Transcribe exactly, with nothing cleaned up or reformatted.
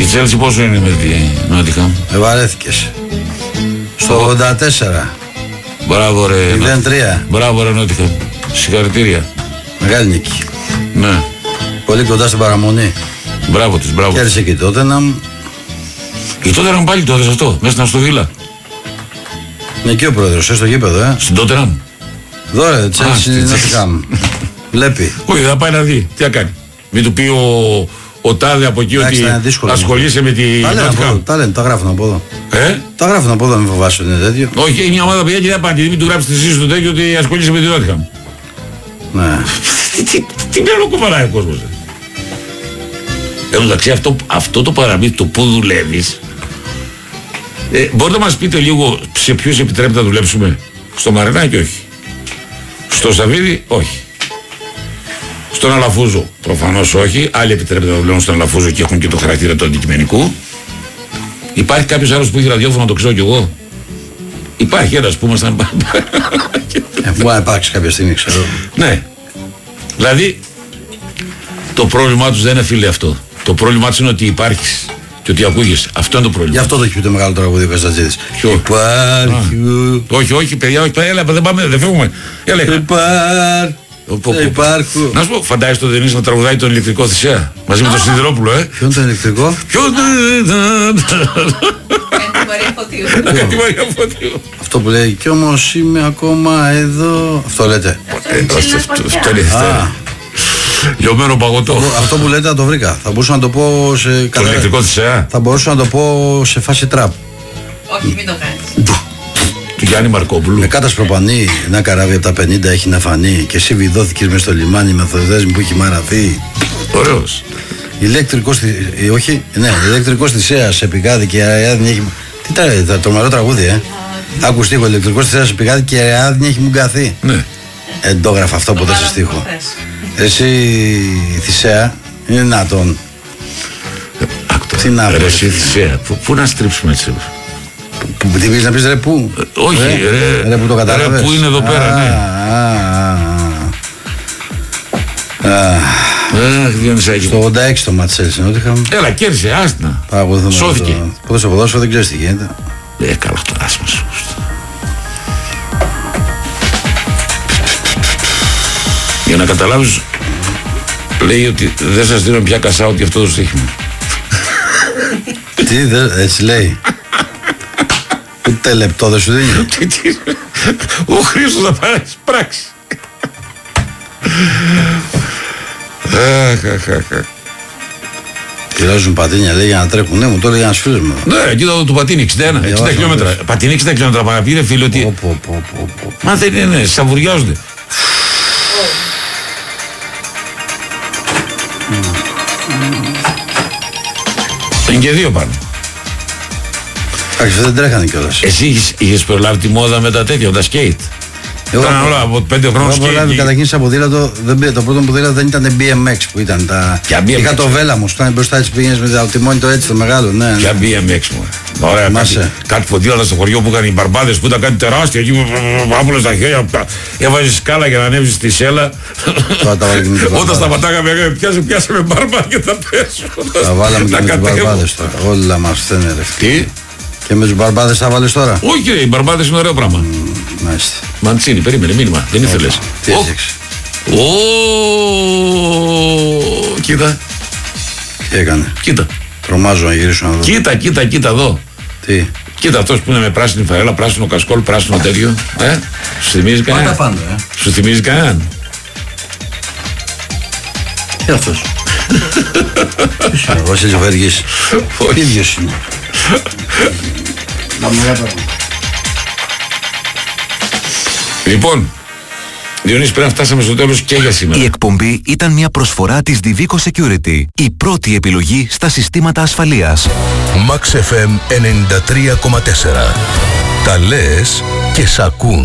Η Chelsea πόσο είναι με τη Νότιχαμ? Ε, βαρέθηκες. Στο ογδόντα τέσσερα. Μπράβο ρε. μηδέν τρία. Μπράβο ρε Νότιχαμ. Συγχαρητήρια. Μεγάλη νίκη. Ναι. Πολύ κοντά στην παραμονή. Μπράβο τους, μπράβο. Κέρδισε και τότε να. Και τότε ήταν πάλι τότε αυτό, μέσα στην Αστοβίλα. Είναι εκεί ο πρόεδρος, στο γήπεδο, ε. Στην Τότεναμ. Δώρε, Τσέλσι Νότιχαμ. Βλέπει. Όχι, θα πάει να δει. Τι θα κάνει. Μην του πει ο, ο Τάδε από εκεί ότι ασχολείσαι με τη Νότιχαμ. Τα λένε, τα γράφουν από εδώ. Ε? Τα γράφουν από εδώ, μην φοβάσαι, είναι τέτοιο. Όχι, έχει μια ομάδα παιδιά και δεν πάνε. Μην του γράψει τη σύση του τέτοιο ότι ασχολείσαι με τη Νότιχαμ. Ναι. Τι πλέον κουβαλάει ο κόσμος. Εν μεταξύ αυτό, αυτό το παραμύθι, το που δουλεύεις, ε, μπορείτε να μας πείτε λίγο σε ποιους επιτρέπεται να δουλέψουμε? Στο Μαρινάκι όχι. Στο Σαββίδι όχι. Στον Αλαφούζο προφανώς όχι. Άλλοι επιτρέπεται να δουλεύουν στον Αλαφούζο και έχουν και το χαρακτήρα του αντικειμενικού. Υπάρχει κάποιος άλλος που έχει ραδιόφωνο, το ξέρω κι εγώ? Υπάρχει ένας που ήμασταν πάντα. Ε, μπορεί να υπάρξει κάποια στιγμή, ξέρω. Ναι. Δηλαδή το πρόβλημά τους δεν είναι, φίλε, αυτό. Το πρόβλημά τους είναι ότι υπάρχεις και ότι ακούγεσαι. Αυτό είναι το πρόβλημα. Γι' αυτό το έχει πει το μεγάλο τραγούδι ο Καστατζίδης. Ποιο? Υπάρχει. Όχι, όχι, παιδιά, όχι, έλα, δεν πάμε, δεν φεύγουμε. Έλα, υπάρχει. Δεν υπάρχουν. Να σου πω, φαντάζεσαι το Δενής να τραγουδάει τον ηλεκτρικό Θησέα μαζί με τον Σιδηρόπουλο, ε. Ποιο είναι το ηλεκτρικό? Ποιο είναι? Κάτι Μαρία Φωτίου. Αυτό που λέει κι όμως είμαι ακόμα εδώ. Αυτό λέτε? Αυτό είναι. Λιωμένο παγωτό. Αυτό που λέτε να το βρήκα. Θα μπορούσα να το πω σε. Το ηλεκτρικό Θησέα. Θα μπορούσα να το πω σε φάση τραπ. Όχι, μην το κάνεις. Του Γιάννη Μαρκόπουλου. Με κάτας προπανή, ένα καράβι από τα πενήντα έχει να φανεί και εσύ βιδώθηκες μες στο λιμάνι με θοδέσμη που έχει μαραθεί. Ωραίος. Ηλεκτρικός, όχι, ναι, ηλεκτρικός Θησέας σε πηγάδι και η Αριάδνη έχει. Τι τα, τα τρομερό τραγούδι, ε. Άκου στίχο, ηλεκτρικός Θησέας σε πηγάδι και η Αριάδνη έχει μουγκαθεί. Ναι. Ε, το έγραφα αυτό ποτέ σε στίχο. Εσύ Θησέα, είναι να τον. Τι να πω. Ρε εσύ Θησέα, πού να στρίψουμε έτσι? Που τι πεις να πεις ρε πού? Όχι ρε, ρε που το κατάλαβες. Ρε που είναι εδώ πέρα, ναι. Αχ, Διονυσάκη. Στο ογδόντα έξι το Ματσέλης είναι ότι είχαμε. Έλα, κέρδισε, άστινα. Σώθηκε. Ποτέ στο ποδόσφαιρο δεν ξέρεις τι γίνεται. Ε, καλά το άσμα σου. Για να καταλάβεις, λέει ότι δεν σας δίνω πια κασάουτ για αυτό το στοίχημα. Τι, έτσι λέει? Ούτε λεπτό δεν σου δίνει. Ο Χρήστος θα πάρει πράξη. Πειράζουν πατίνια, λέει, για να τρέχουν. Ναι, μου το έλεγε ένας φίλος μου. Ναι, κοίτα το πατίνι, εξήντα ένα, εξήντα χιλιόμετρα. Πατίνι εξήντα χιλιόμετρα, παραπήρε φίλε ότι... Μα δεν είναι, ναι, σαβουριάζονται. Είναι και δύο πάνω. Εντάξει, δεν τρέχανε κιόλας. Εσύ είχες, είχες προλάβει τη μόδα με τα τέτοια, τα σκέιτ? Ήταν όλα από πέντε χρόνων σκέιτ. Εγώ προλάβει καταρχήν σε ποδήλατο, το πρώτο ποδήλατο δεν ήταν μπι εμ εξ που ήταν τα... Είχα το Βέλαμο, που ήταν μπροστά της, πήγαινες με το τιμόνι το έτσι το μεγάλο, ναι. Ποια μπι εμ εξ μου. Ωραία, κάτι, κάτι ποδήλατα στο χωριό που είχαν οι μπαρμπάδες που ήταν κάτι τεράστια εκεί άπλες στα χέρια, έβαζες σκάλα για να ανέβεις στη σέλα. Όταν σταματάγαμε, πιάσε, πιάσε με μπαρμπά και θα πέσω. Τα βάλαμε και με τους μπαρμπάδες τώρα, όλα μας φταίνε ρε. Τι? Και με τους μπαρμπάδες θα βάλεις τώρα? Όχι ρε, οι μπαρμπάδες είναι ωραίο πράγμα. Μάλιστα. Μαντσίνη, περίμενε, μήνυμα, δεν ήθελες. Τι έζηξε? Ω, κοίτα. Τι έκανε? Κοίτα. Τρομάζω να γυρίσω να δω. Κοίτα, κοίτα, κοίτα εδώ. Τι? Κοίτα αυτός που είναι με πράσινη φαρέλα, πράσινο κασκόλ, πράσινο τέτοιο. Ε, σου θυμίζει κανέναν? Πάντα πάντα, ε. Σου θυμίζει κανέναν? Τι αυτός? Ποιος είναι ο Βασίλης Βεργής? Ίδιος είναι. Λοιπόν, Διονύση, πρέπει να φτάσαμε στο τέλος και για σήμερα. Η εκπομπή ήταν μια προσφορά της Divico Security, η πρώτη επιλογή στα συστήματα ασφαλείας. Max εφ εμ ενενήντα τρία κόμμα τέσσερα. Τα λες και σ' ακούν.